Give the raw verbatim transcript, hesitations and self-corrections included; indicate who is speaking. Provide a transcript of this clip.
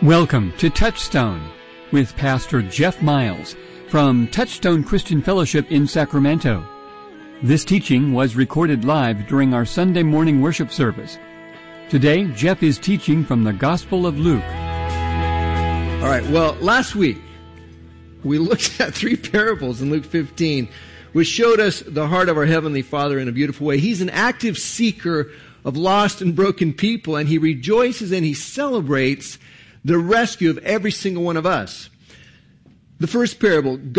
Speaker 1: Welcome to Touchstone with Pastor Jeff Miles from Touchstone Christian Fellowship in Sacramento. This teaching was recorded live during our Sunday morning worship service. Today, Jeff is teaching from the Gospel of Luke.
Speaker 2: All right, well, last week we looked at three parables in Luke fifteen, which showed us the heart of our Heavenly Father in a beautiful way. He's an active seeker of lost and broken people, and He rejoices and He celebrates the rescue of every single one of us. The first parable,